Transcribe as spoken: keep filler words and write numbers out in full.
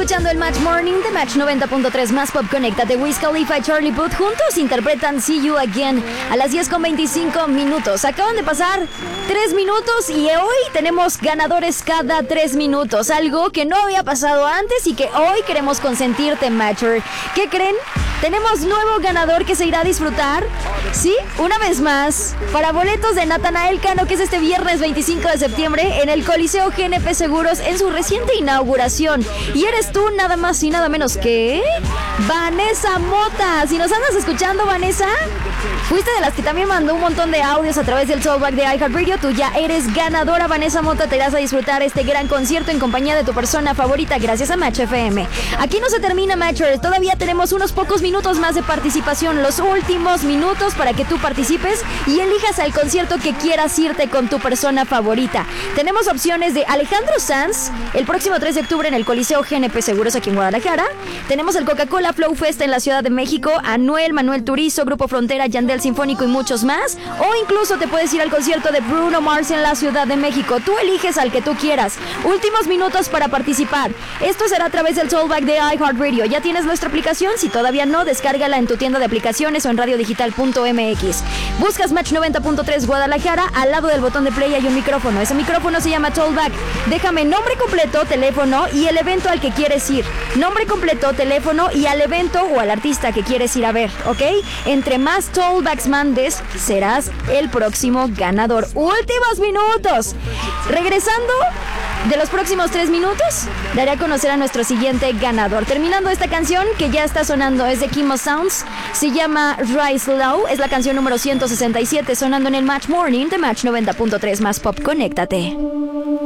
escuchando el Match Morning de Match noventa punto tres más Pop. Conéctate. Wiz Khalifa y Charlie Puth juntos interpretan See You Again a las diez con veinticinco minutos. Acaban de pasar tres minutos y hoy tenemos ganadores cada tres minutos. Algo que no había pasado antes y que hoy queremos consentirte, Matcher. ¿Qué creen? Tenemos nuevo ganador que se irá a disfrutar, sí, una vez más, para boletos de Natanael Cano, que es este viernes veinticinco de septiembre en el Coliseo G N P Seguros en su reciente inauguración. Y eres tú nada más y nada menos que Vanessa Mota. Si nos andas escuchando, Vanessa, fuiste de las que también mandó un montón de audios a través del Soulback de iHeartRadio. Tú ya eres ganadora, Vanessa Mota. Te irás a disfrutar este gran concierto en compañía de tu persona favorita gracias a Match F M. Aquí no se termina, Matcher. Todavía tenemos unos pocos minutos minutos más de participación, los últimos minutos para que tú participes y elijas al concierto que quieras irte con tu persona favorita. Tenemos opciones de Alejandro Sanz el próximo tres de octubre en el Coliseo G N P Seguros aquí en Guadalajara. Tenemos el Coca-Cola Flow Fest en la Ciudad de México, Anuel, Manuel Turizo, Grupo Frontera, Yandel Sinfónico y muchos más. O incluso te puedes ir al concierto de Bruno Mars en la Ciudad de México. Tú eliges al que tú quieras. Últimos minutos para participar. Esto será a través del Soulback de iHeartRadio. ¿Ya tienes nuestra aplicación? Si todavía no, descárgala en tu tienda de aplicaciones o en radiodigital punto m x. Buscas Match noventa punto tres Guadalajara, al lado del botón de play hay un micrófono. Ese micrófono se llama Tollback. Déjame nombre completo, teléfono y el evento al que quieres ir. Nombre completo, teléfono y al evento o al artista que quieres ir a ver, ¿ok? Entre más Tollbacks mandes, serás el próximo ganador. Últimos minutos. Regresando de los próximos tres minutos, daré a conocer a nuestro siguiente ganador. Terminando esta canción que ya está sonando, es de Kimo Sounds, se llama Rise Low, es la canción número ciento sesenta y siete sonando en el Match Morning de Match noventa punto tres más Pop. Conéctate.